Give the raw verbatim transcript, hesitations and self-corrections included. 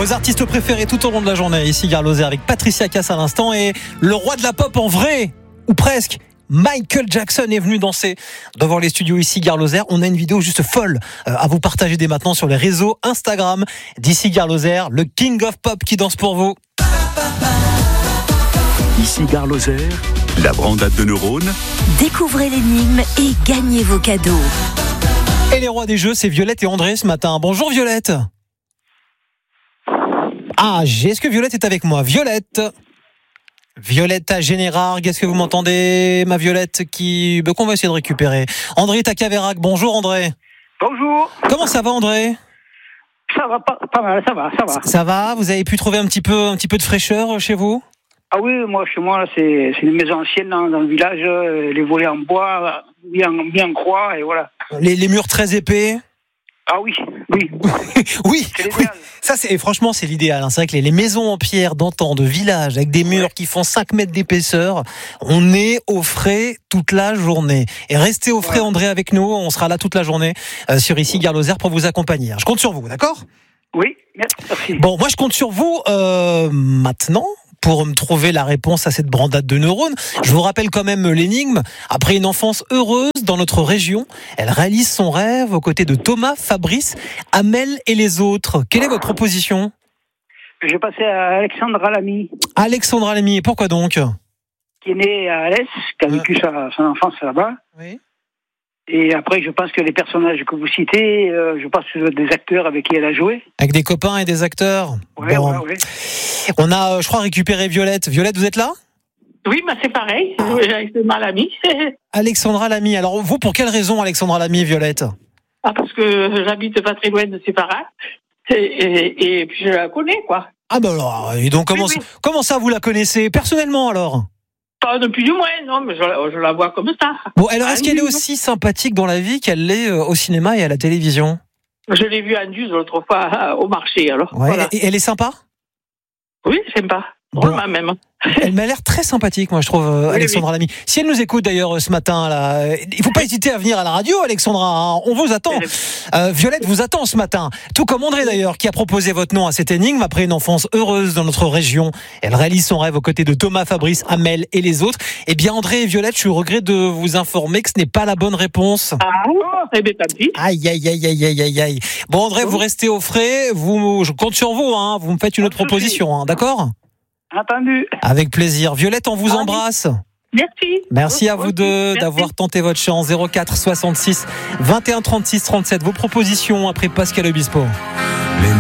Vos artistes préférés tout au long de la journée. Ici Gare Lozère avec Patricia Cass à l'instant et le roi de la pop en vrai, ou presque. Michael Jackson est venu danser devant les studios ici Gare Lozère. On a une vidéo juste folle à vous partager dès maintenant sur les réseaux Instagram d'ici Gare Lozère. Le King of Pop qui danse pour vous. Ici Gare Lozère, la brandade de neurones. Découvrez l'énigme et gagnez vos cadeaux. Et les rois des jeux, c'est Violette et André ce matin. Bonjour Violette. Ah, est-ce que Violette est avec moi? Violette Violette à Générargues, est-ce que vous m'entendez? Ma Violette qui... Ben, qu'on va essayer de récupérer. André est à Caveyrac. Bonjour André. Bonjour. Comment ça va André? Ça va pas, pas mal, ça va, ça va. Ça va? Vous avez pu trouver un petit peu, un petit peu de fraîcheur chez vous? Ah oui, moi, chez moi, là, c'est, c'est une maison ancienne dans, dans le village, les volets en bois, bien, bien en croix, et voilà. Les, les murs très épais? Ah oui, oui. oui, c'est oui. Ça, c'est, franchement, c'est l'idéal. Hein. C'est vrai que les, les maisons en pierre d'antan, de village, avec des murs ouais. qui font cinq mètres d'épaisseur, on est au frais toute la journée. Et restez au frais, ouais. André, avec nous. On sera là toute la journée euh, sur ici Gare Lozère pour vous accompagner. Je compte sur vous, d'accord? Oui, merci. Bon, moi, je compte sur vous euh, maintenant. Pour me trouver la réponse à cette brandade de neurones. Je vous rappelle quand même l'énigme. Après une enfance heureuse dans notre région, elle réalise son rêve aux côtés de Thomas, Fabrice, Amel et les autres. Quelle est votre proposition? Je vais passer à Alexandra Lamy. Alexandra Lamy, et pourquoi donc? Qui est née à Alès, qui a vécu sa, son enfance là-bas. Oui. Et après, je pense que les personnages que vous citez, euh, je pense que ce sont des acteurs avec qui elle a joué. Avec des copains et des acteurs. Ouais, bon. ouais, ouais. On a, je crois, récupéré Violette. Violette, vous êtes là? Oui, bah c'est pareil. J'ai Alexandra Lamy. Alexandra Lamy. Alors, vous, pour quelle raison, Alexandra Lamy, Violette? Ah, parce que j'habite pas très loin de Séparat. Et, et, et puis, je la connais, quoi. Ah, bah alors, et donc, comment, oui, oui. comment ça, vous la connaissez personnellement, alors? Pas depuis du moins, non, mais je, je la vois comme ça. Bon, alors, est-ce Anduze, qu'elle est aussi sympathique dans la vie qu'elle l'est au cinéma et à la télévision? Je l'ai vue à Anduze l'autre fois au marché, alors. Ouais, voilà. Et elle est sympa? Oui, sympa. Bon. Même. Elle m'a l'air très sympathique, moi, je trouve, oui, Alexandra oui. Lamy. Si elle nous écoute d'ailleurs ce matin, là, il ne faut pas hésiter à venir à la radio, Alexandra. Hein, on vous attend. Euh, Violette vous attend ce matin. Tout comme André d'ailleurs, qui a proposé votre nom à cette énigme après une enfance heureuse dans notre région. Elle réalise son rêve aux côtés de Thomas, Fabrice, Amel et les autres. Eh bien, André et Violette, je suis au regret de vous informer que ce n'est pas la bonne réponse. Ah, eh bien, tant pis. Aïe, aïe, aïe, aïe, aïe, aïe, aïe. Bon, André, vous restez au frais. Vous, je compte sur vous. Hein, vous me faites une autre proposition, hein, d'accord? Entendu. Avec plaisir. Violette, on vous ah, embrasse. Merci. Merci à vous deux d'avoir tenté votre chance. zéro quatre soixante-six vingt et un trente-six trente-sept. Vos propositions après Pascal Obispo.